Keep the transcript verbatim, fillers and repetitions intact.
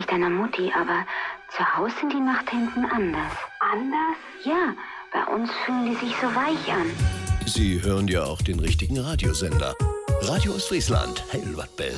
deiner Mutti, aber zu Hause sind die Nachthinten anders. Anders? Ja, bei uns fühlen die sich so weich an. Sie hören ja auch den richtigen Radiosender. Radio Ostfriesland, Hellwattbell.